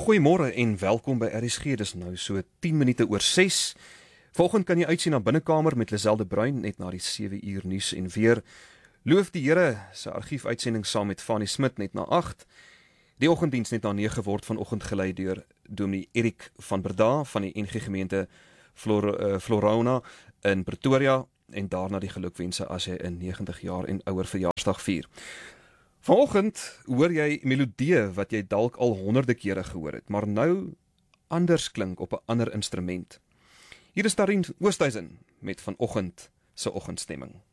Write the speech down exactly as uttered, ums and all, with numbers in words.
Goeiemôre en welkom by R S G. Dis nou so tien minute oor ses. Vanoggend kan jy uitsien na binnekamer met Liselde Bruin net na die sewe uur nuus en weer. Loof die Here se argiefuitsending saam met Fanny Smit net na agt. Die oggenddiens net na nege word vanoggend gelei deur Dominee Erik van Berda van die N G Gemeente Flor, uh, Florona in Pretoria en daarna die gelukwense as hy 'n negentig jaar en ouer verjaarsdag vier. Vanoggend hoor jy melodieë wat jy dalk al honderde kere gehoor het, maar nou anders klink op 'n ander instrument. Hier is Tarien Oosthuizen met vanoggend se oggendstemming.